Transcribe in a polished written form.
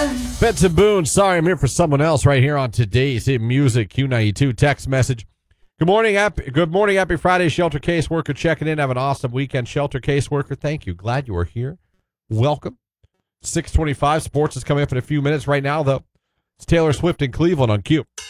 Benson Boone, sorry I'm here for someone else right here on today's Music Q92 text message. Good morning, happy Friday, Shelter Caseworker checking in. Have an awesome weekend, Shelter Caseworker. Thank you. Glad you are here. Welcome. 6:25 sports is coming up in a few minutes. Right now, though, it's Taylor Swift in Cleveland on Q.